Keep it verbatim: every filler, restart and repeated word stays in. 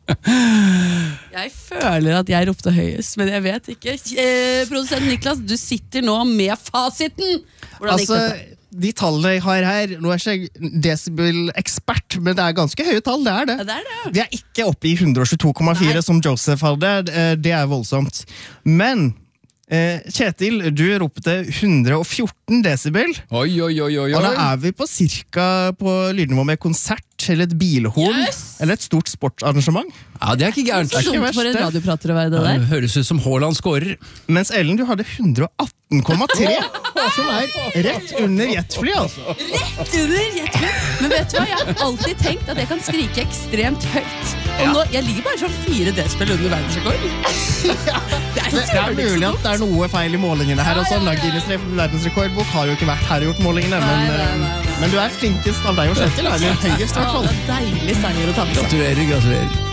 Jeg føler at jeg ropte høyest, men jeg vet ikke. Eh, produsent Niklas, du sitter nå med fasiten. Hvordan gikk Altså, dette? de tallene jeg har her, nå er jeg ikke decibel-ekspert, men det er ganske høye tall, det er det. Ja, det er det. Vi er ikke oppe i hundre og tjueto komma fire som Joseph hadde, det er voldsomt. Men eh, Kjetil, du ropte hundre og fjorten decibel, Oi, oi, oi, oi, og da oi. er vi på cirka på lydnivå med konsert, eller et bilhorn, Yes! eller et stort sportsarrangement. Ja, det er ikke gærent. Så ikke dumt verst, for en det. radioprater å være det der. Det høres ut som Haaland scorer. Mens Ellen, du hadde hundre og atten komma tre, som er rett under jetfly, altså. Rett under jetfly. Men vet du hva, jeg har alltid tenkt at jeg kan skrike ekstremt høyt. Og nå, jeg ligger bare sånn fire decibel under verdensrekord. Det er Det er mulig at det er noe feil i målingene her, og sånn. Ja, ja, ja. Guinness verdensrekordbok har jo ikke vært her og gjort målingene, men, Nei, nei, nei, nei. men du er flinkest av deg og Kjetil, eller høyest i hvert fall. Ja, det er deilig seier å ta med seg. Gratulerer, gratulerer.